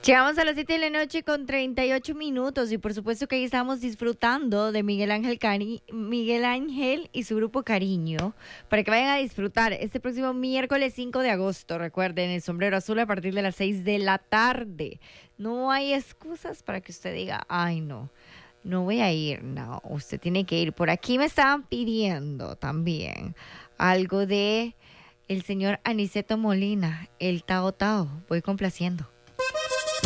Llegamos a las 7 de la noche con 38 minutos y por supuesto que ahí estamos disfrutando de Miguel Ángel y su grupo Cariño para que vayan a disfrutar este próximo miércoles 5 de agosto. Recuerden, el Sombrero Azul a partir de las 6 de la tarde. No hay excusas para que usted diga, ay no voy a ir. No, usted tiene que ir. Por aquí me estaban pidiendo también algo de el señor Aniceto Molina, el Tao Tao. Voy complaciendo.